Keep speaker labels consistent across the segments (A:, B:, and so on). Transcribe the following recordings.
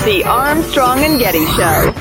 A: The Armstrong and Getty Show.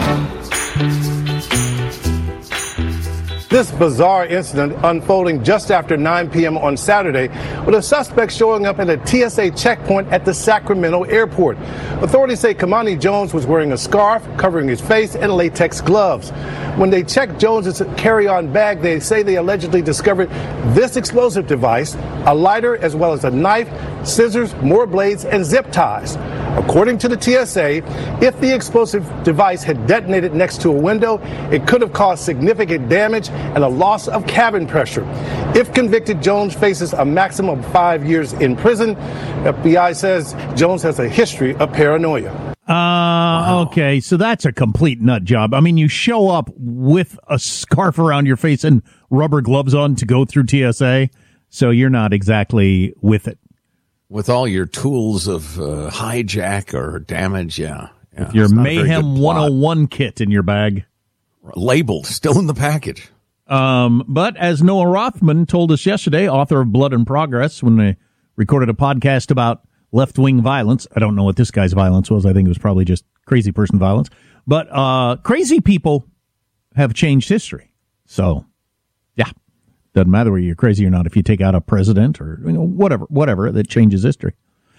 B: This bizarre incident unfolding just after 9 p.m. on Saturday, with a suspect showing up at a TSA checkpoint at the Sacramento airport. Authorities say Kamani Jones was wearing a scarf covering his face and latex gloves. When they checked Jones's carry-on bag, they say they allegedly discovered this explosive device, a lighter, as well as a knife, scissors, more blades, and zip ties. According to the TSA, if the explosive device had detonated next to a window, it could have caused significant damage and a loss of cabin pressure. If convicted, Jones faces a maximum of 5 years in prison. FBI says Jones has a history of paranoia.
C: Wow. Okay, so that's a complete nut job. I mean, you show up with a scarf around your face and rubber gloves on to go through TSA, so you're not exactly with it.
D: With all your tools of hijack or damage, yeah.
C: With your Mayhem 101 kit in your bag.
D: Labeled, still in the package.
C: But as Noah Rothman told us yesterday, author of Blood and Progress, when they recorded a podcast about left-wing violence, I don't know what this guy's violence was. I think it was probably just crazy person violence. But crazy people have changed history. So, yeah. Doesn't matter whether you're crazy or not if you take out a president or whatever that changes history.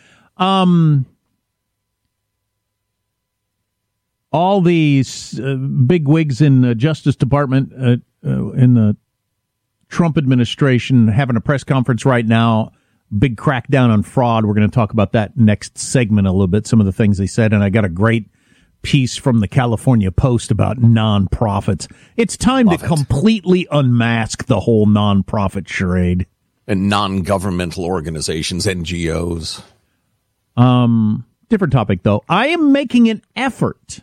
C: All these big wigs in the Justice Department in the Trump administration having a press conference right now, big crackdown on fraud. We're going to talk about that next segment a little bit, some of the things they said, and I got a great piece from the California Post about nonprofits. It's time to completely unmask the whole nonprofit charade.
D: And non-governmental organizations, NGOs.
C: Different topic, though. I am making an effort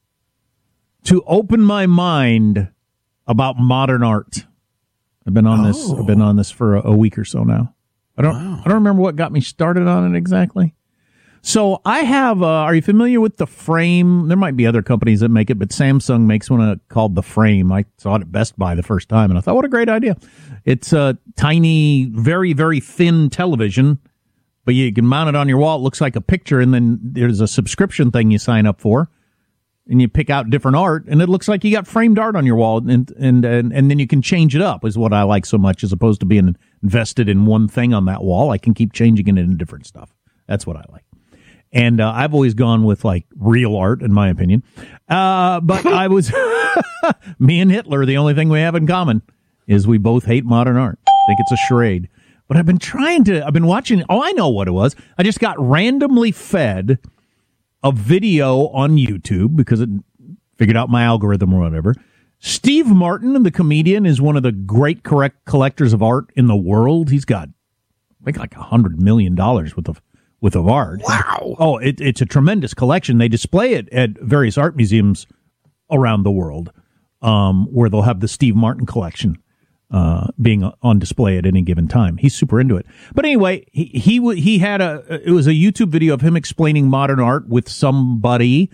C: to open my mind about modern art. I've been on this for a week or so now. I don't remember what got me started on it exactly. So I have, are you familiar with the Frame? There might be other companies that make it, but Samsung makes one called the Frame. I saw it at Best Buy the first time, and I thought, what a great idea. It's a tiny, very, very thin television, but you can mount it on your wall. It looks like a picture, and then there's a subscription thing you sign up for, and you pick out different art, and it looks like you got framed art on your wall, and then you can change it up, is what I like so much, as opposed to being invested in one thing on that wall. I can keep changing it into different stuff. That's what I like. And I've always gone with, like, real art, in my opinion. But I was, me and Hitler, the only thing we have in common is we both hate modern art. I think it's a charade. But I've been watching, I know what it was. I just got randomly fed a video on YouTube because it figured out my algorithm or whatever. Steve Martin, the comedian, is one of the great collectors of art in the world. He's got, I think, like $100 million worth of art.
D: Wow.
C: Oh, it's a tremendous collection. They display it at various art museums around the world, where they'll have the Steve Martin collection being on display at any given time. He's super into it. But anyway, he had it was a YouTube video of him explaining modern art with somebody,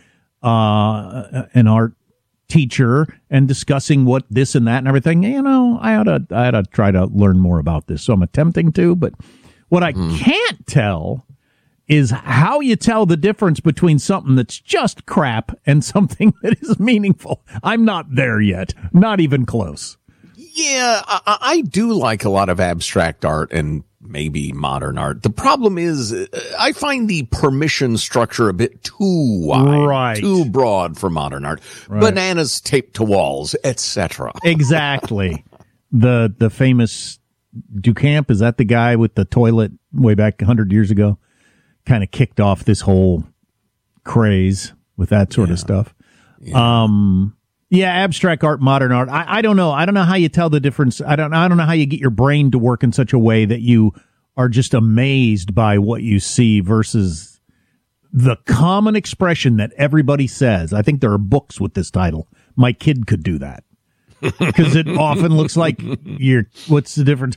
C: an art teacher, and discussing what this and that and everything. You know, I ought to try to learn more about this. So I'm attempting to, but what I can't tell is how you tell the difference between something that's just crap and something that is meaningful. I'm not there yet. Not even close.
D: Yeah, I do like a lot of abstract art and maybe modern art. The problem is I find the permission structure a bit too wide, too broad for modern art. Right. Bananas taped to walls, etc.
C: Exactly. The famous Duchamp, is that the guy with the toilet way back 100 years ago? Kind of kicked off this whole craze with that sort of stuff. Yeah. Abstract art, modern art. I don't know. I don't know how you tell the difference. I don't know how you get your brain to work in such a way that you are just amazed by what you see versus the common expression that everybody says. I think there are books with this title. My kid could do that. Because it often looks like what's the difference?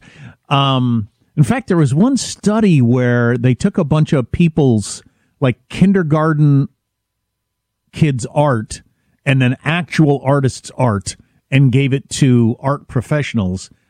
C: In fact, there was one study where they took a bunch of people's, like, kindergarten kids' art and then actual artists' art and gave it to art professionals.